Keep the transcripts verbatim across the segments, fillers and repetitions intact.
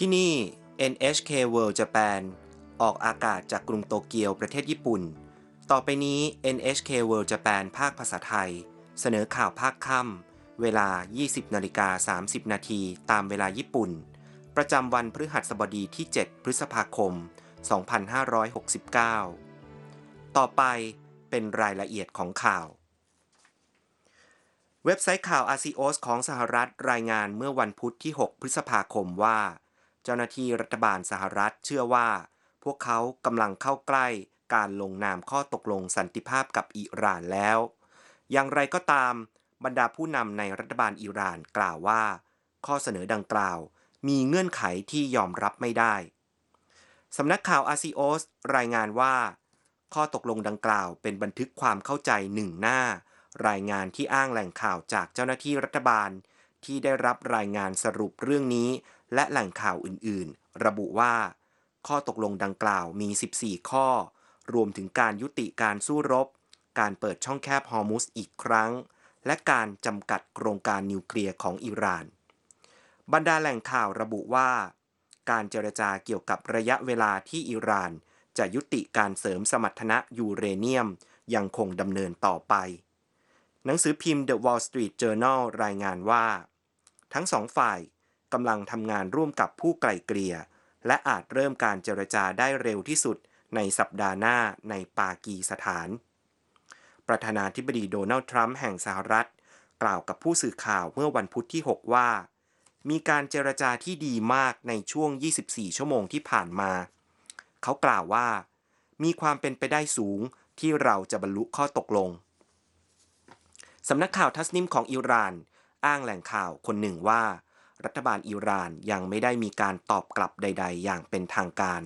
ที่นี่ เอ็น เอช เค World Japan ออกอากาศจากกรุงโตเกียวประเทศญี่ปุ่นต่อไปนี้ เอ็น เอช เค World Japan ภาคภาษาไทยเสนอข่าวภาคค่ำเวลา ยี่สิบนาฬิกาสามสิบนาทีตามเวลาญี่ปุ่นประจำวันพฤหัสบดีที่เจ็ดพฤษภาคมสองพันห้าร้อยหกสิบเก้าต่อไปเป็นรายละเอียดของข่าวเว็บไซต์ข่าว Axios ของสหรัฐรายงานเมื่อวันพุธที่หกพฤษภาคมว่าเจ้าหน้าที่รัฐบาลสหรัฐเชื่อว่าพวกเขากำลังเข้าใกล้การลงนามข้อตกลงสันติภาพกับอิหร่านแล้วอย่างไรก็ตามบรรดาผู้นำในรัฐบาลอิหร่านกล่าวว่าข้อเสนอดังกล่าวมีเงื่อนไขที่ยอมรับไม่ได้สำนักข่าว Axios รายงานว่าข้อตกลงดังกล่าวเป็นบันทึกความเข้าใจหนึ่งหน้ารายงานที่อ้างแหล่งข่าวจากเจ้าหน้าที่รัฐบาลที่ได้รับรายงานสรุปเรื่องนี้และแหล่งข่าวอื่นๆระบุว่าข้อตกลงดังกล่าวมีสิบสี่ข้อรวมถึงการยุติการสู้รบการเปิดช่องแคบฮอร์มุซอีกครั้งและการจำกัดโครงการนิวเคลียร์ของอิหร่านบรรดาแหล่งข่าวระบุว่าการเจรจาเกี่ยวกับระยะเวลาที่อิหร่านจะยุติการเสริมสมรรถนะยูเรเนียมยังคงดำเนินต่อไปหนังสือพิมพ์ The Wall Street Journal รายงานว่าทั้งสองฝ่ายกำลังทำงานร่วมกับผู้ไกล่เกลี่ยและอาจเริ่มการเจรจาได้เร็วที่สุดในสัปดาห์หน้าในปากีสถานประธานาธิบดีโดนัลด์ทรัมป์แห่งสหรัฐกล่าวกับผู้สื่อข่าวเมื่อวันพุธที่หกว่ามีการเจรจาที่ดีมากในช่วงยี่สิบสี่ชั่วโมงที่ผ่านมาเขากล่าวว่ามีความเป็นไปได้สูงที่เราจะบรรลุข้อตกลงสำนักข่าวทัสนิมของอิหร่านอ้างแหล่งข่าวคนหนึ่งว่ารัฐบาลอิหร่านยังไม่ได้มีการตอบกลับใดๆอย่างเป็นทางการ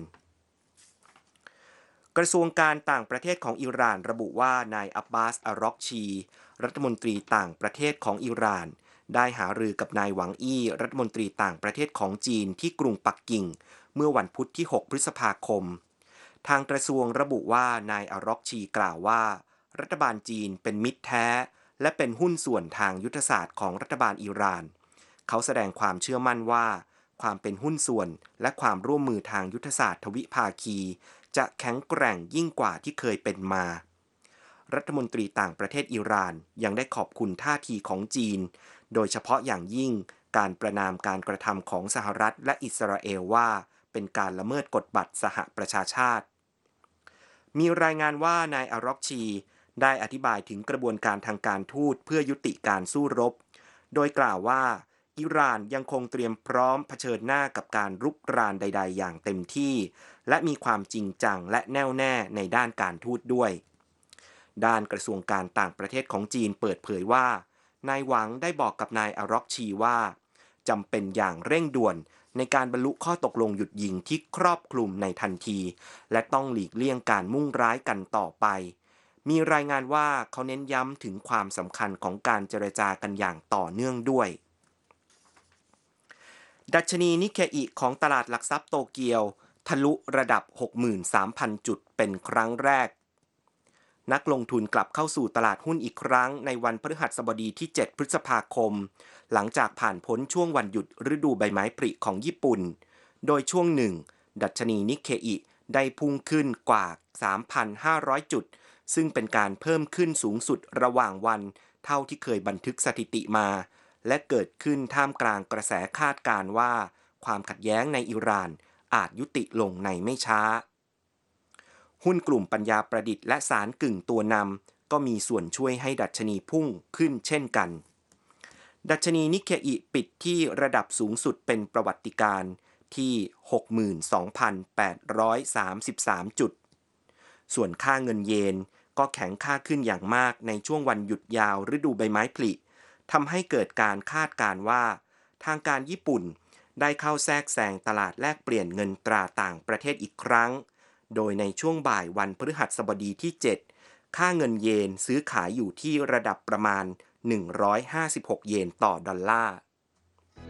กระทรวงการต่างประเทศของอิหร่านระบุว่านายอับบาส อารอกชีรัฐมนตรีต่างประเทศของอิหร่านได้หารือกับนายหวังอี้รัฐมนตรีต่างประเทศของจีนที่กรุงปักกิ่งเมื่อวันพุธที่หกพฤษภาคมทางกระทรวงระบุว่านายอารอกชีกล่าวว่ารัฐบาลจีนเป็นมิตรแท้และเป็นหุ้นส่วนทางยุทธศาสตร์ของรัฐบาลอิหร่านเขาแสดงความเชื่อมั่นว่าความเป็นหุ้นส่วนและความร่วมมือทางยุทธศาสตร์ทวิภาคีจะแข็งแกร่งยิ่งกว่าที่เคยเป็นมารัฐมนตรีต่างประเทศอิหร่านยังได้ขอบคุณท่าทีของจีนโดยเฉพาะอย่างยิ่งการประณามการกระทำของสหรัฐและอิสราเอลว่าเป็นการละเมิดกฎบัตรสหประชาชาติมีรายงานว่านายอารอกชีได้อธิบายถึงกระบวนการทางการทูตเพื่อยุติการสู้รบโดยกล่าวว่าอิหร่านยังคงเตรียมพร้อมเผชิญหน้ากับการรุกรานใดๆอย่างเต็มที่และมีความจริงจังและแน่วแน่ในด้านการทูตด้วยด้านกระทรวงการต่างประเทศของจีนเปิดเผยว่านายหวังได้บอกกับนายอารอกชีว่าจำเป็นอย่างเร่งด่วนในการบรรลุข้อตกลงหยุดยิงที่ครอบคลุมในทันทีและต้องหลีกเลี่ยงการมุ่งร้ายกันต่อไปมีรายงานว่าเขาเน้นย้ำถึงความสำคัญของการเจรจากันอย่างต่อเนื่องด้วยดัชนีนิเคอิของตลาดหลักทรัพย์โตเกียวทะลุระดับ หกหมื่นสามพัน จุดเป็นครั้งแรกนักลงทุนกลับเข้าสู่ตลาดหุ้นอีกครั้งในวันพฤหัสบดีที่เจ็ดพฤษภาคมหลังจากผ่านพ้นช่วงวันหยุดฤดูใบไม้ผลิของญี่ปุ่นโดยช่วงหนึ่งดัชนีนิเคอิได้พุ่งขึ้นกว่า สามพันห้าร้อย จุดซึ่งเป็นการเพิ่มขึ้นสูงสุดระหว่างวันเท่าที่เคยบันทึกสถิติมาและเกิดขึ้นท่ามกลางกระแสคาดการณ์ว่าความขัดแย้งในอิหร่านอาจยุติลงในไม่ช้าหุ้นกลุ่มปัญญาประดิษฐ์และสารกึ่งตัวนำก็มีส่วนช่วยให้ดัชนีพุ่งขึ้นเช่นกันดัชนีนิเคอิปิดที่ระดับสูงสุดเป็นประวัติการณ์ที่ หกหมื่นสองพันแปดร้อยสามสิบสาม จุดส่วนค่าเงินเยนก็แข็งค่าขึ้นอย่างมากในช่วงวันหยุดยาวฤดูใบไม้ผลิทำให้เกิดการคาดการณ์ว่าทางการญี่ปุ่นได้เข้าแทรกแซงตลาดแลกเปลี่ยนเงินตราต่างประเทศอีกครั้งโดยในช่วงบ่ายวันพฤหัสบดีที่เจ็ดค่าเงินเยนซื้อขายอยู่ที่ระดับประมาณหนึ่งร้อยห้าสิบหกเยนต่อดอลลาร์